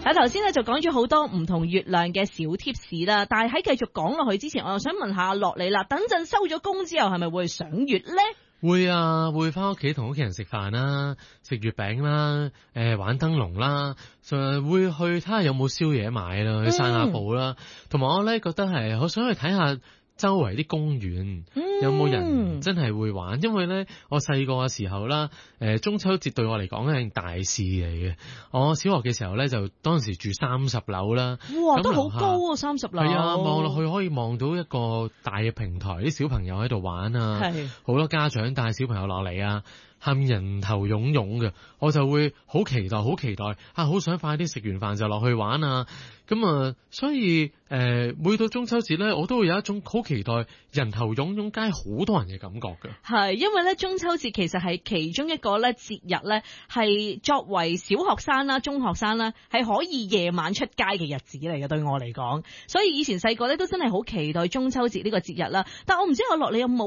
頭先咧就講咗好多唔同月亮嘅小貼士啦，但係喺繼續講落去之前，我又想問下樂你啦，等陣收咗工之後係咪會賞月咧？ 會啊，會翻屋企同屋企人食飯啦，食月餅啦，玩燈籠啦，會去睇下有冇宵夜買啦，去散下步啦，同埋我咧覺得係好想去睇下周圍啲公園有冇人真係會玩，因為咧我細個嘅時候啦，中秋節對我嚟講係件大事嚟嘅。我小學嘅時候咧就當時住30樓啦， 哇，都好高啊，30樓。係啊，望落去可以望到一個大嘅平台，啲小朋友喺度玩啊，好多家長帶小朋友落嚟啊，下面人頭湧湧嘅，我就會好期待啊，好想快啲食完飯就落去玩啊。咁啊，所以每到中秋節咧，我都會有一種好期待人頭湧湧街好多人嘅感覺嘅。 係，因為咧中秋節其實係其中一個咧節日咧，係作為小學生啦、中學生啦，係可以夜晚出街嘅日子嚟嘅。對我嚟講，所以以前細個咧都真係好期待中秋節呢個節日啦。但我唔知阿樂你有冇